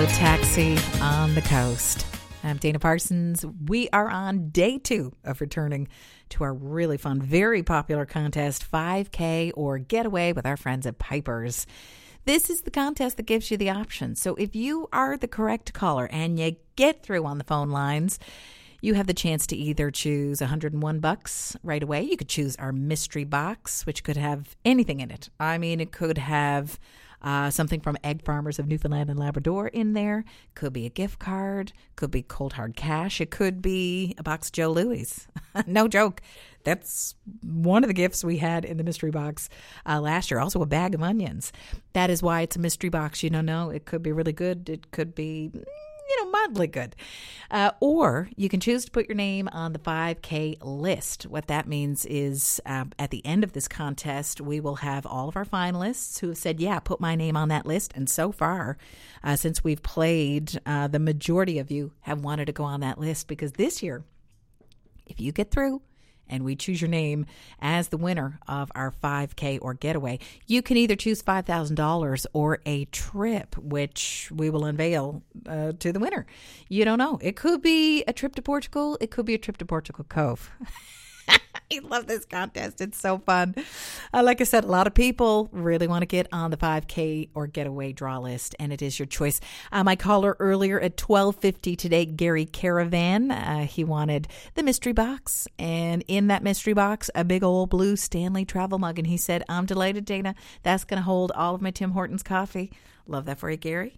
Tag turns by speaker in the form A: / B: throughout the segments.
A: Taxi on the Coast. I'm Dana Parsons. We are on day 2 of returning to our really fun, very popular contest, 5K or Getaway with our friends at Piper's. This is the contest that gives you the option. So if you are the correct caller and you get through on the phone lines, you have the chance to either choose $101 right away. You could choose our mystery box, which could have anything in it. I mean, it could have something from Egg Farmers of Newfoundland and Labrador in there. Could be a gift card. Could be cold hard cash. It could be a box of Joe Louis. No joke. That's one of the gifts we had in the mystery box last year. Also a bag of onions. That is why it's a mystery box. You don't know. It could be really good. It could be, mildly good. Or you can choose to put your name on the 5K list. What that means is at the end of this contest, we will have all of our finalists who have said, yeah, put my name on that list. And so far, since we've played, the majority of you have wanted to go on that list because this year, if you get through, and we choose your name as the winner of our 5K or Getaway, you can either choose $5,000 or a trip, which we will unveil to the winner. You don't know. It could be a trip to Portugal. It could be a trip to Portugal Cove. I love this contest. It's so fun. Like I said, a lot of people really want to get on the 5K or Getaway draw list, and it is your choice. My caller earlier at 12:50 today, Gary Caravan, he wanted the mystery box, and in that mystery box, a big old blue Stanley travel mug, and he said, I'm delighted, Dana. That's going to hold all of my Tim Hortons coffee. Love that for you, Gary.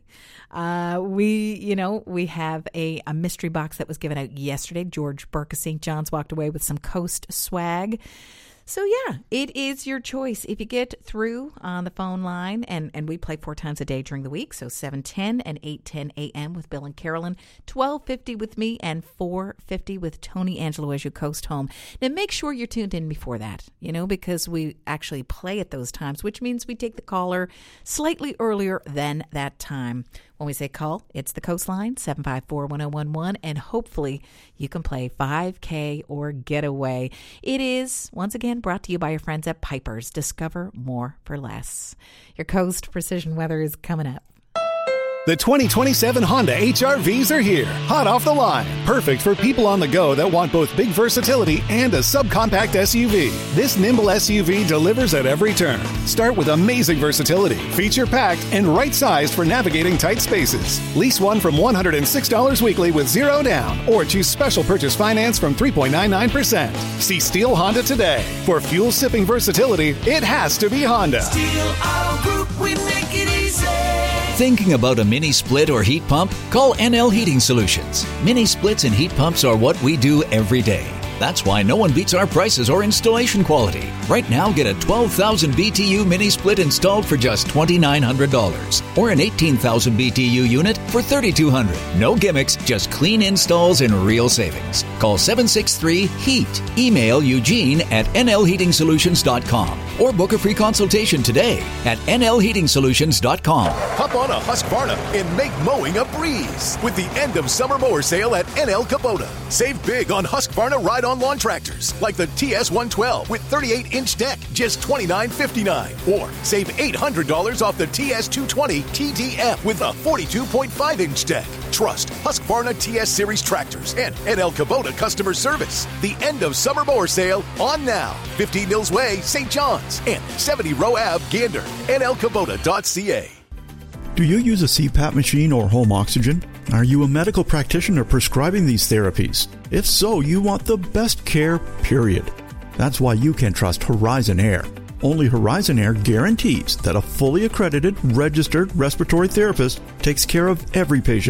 A: We have a mystery box that was given out yesterday. George Burke of St. John's walked away with some Coast swag. So, yeah, it is your choice. If you get through on the phone line, and we play 4 times a day during the week, so 7:10 and 8:10 a.m. with Bill and Carolyn, 12:50 with me, and 4:50 with Tony Angelo as you coast home. Now, make sure you're tuned in before that, because we actually play at those times, which means we take the caller slightly earlier than that time. When we say call, it's the Coastline, 754-1011, and hopefully you can play 5K or Getaway. It is, once again, brought to you by your friends at Piper's. Discover more for less. Your Coast Precision Weather is coming up.
B: The 2027 Honda HR-Vs are here, hot off the line. Perfect for people on the go that want both big versatility and a subcompact SUV. This nimble SUV delivers at every turn. Start with amazing versatility, feature-packed, and right-sized for navigating tight spaces. Lease one from $106 weekly with 0 down, or choose special purchase finance from 3.99%. See Steel Honda today. For fuel-sipping versatility, it has to be Honda.
C: Steel Auto Group, we make it easy.
D: Thinking about a mini split or heat pump? Call NL Heating Solutions. Mini splits and heat pumps are what we do every day. That's why no one beats our prices or installation quality. Right now, get a 12,000 BTU mini split installed for just $2,900 or an 18,000 BTU unit for $3,200. No gimmicks, just clean installs and real savings. Call 763-HEAT. Email Eugene at nlheatingsolutions.com or book a free consultation today at nlheatingsolutions.com.
E: Hop on a Husqvarna and make mowing a breeze with the end of summer mower sale at NL Kubota. Save big on Husqvarna ride-on lawn tractors like the TS112 with 38-inch deck, just $29.59. Or save $800 off the TS220 TDF with a 42.5-inch deck. Trust Husqvarna TS Series tractors and NL Kubota customer service. The end of summer mower sale on now. 15 Mills Way, St. John's, and 70 Row Ave, Gander. NLKubota.ca.
F: Do you use a CPAP machine or home oxygen? Are you a medical practitioner prescribing these therapies? If so, you want the best care, period. That's why you can trust Horizon Air. Only Horizon Air guarantees that a fully accredited, registered respiratory therapist takes care of every patient